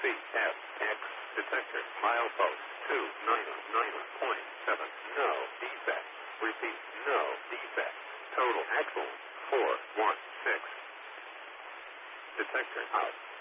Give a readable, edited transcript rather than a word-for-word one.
CFX detector. Milepost 299.7. No defect. Repeat, no defect. Total axle 416. Detector out.